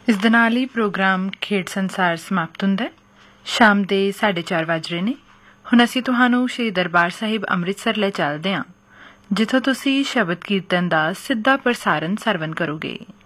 ਇਸ ਦੇ ਨਾਲ ਹੀ ਪ੍ਰੋਗਰਾਮ ਖੇਡ ਸੰਸਾਰ ਸਮਾਪਤ ਹੁੰਦਾ ਹੈ। ਸ਼ਾਮ ਦੇ 4:30 ਵੱਜ ਰਹੇ ਨੇ। ਹੁਣ ਅਸੀਂ ਤੁਹਾਨੂੰ ਸ਼੍ਰੀ ਦਰਬਾਰ ਸਾਹਿਬ ਅੰਮ੍ਰਿਤਸਰ ਲੈ ਚੱਲਦੇ ਹਾਂ, ਜਿੱਥੋਂ ਤੁਸੀਂ ਸ਼ਬਦ ਕੀਰਤਨ ਦਾ ਸਿੱਧਾ ਪ੍ਰਸਾਰਣ ਸਰਵਣ ਕਰੋਗੇ।